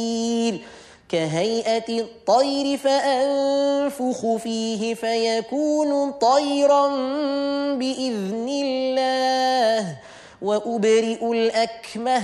كهيئة الطير فأنفخ فيه فيكون طيرا بإذن الله وأبرئ الأكمه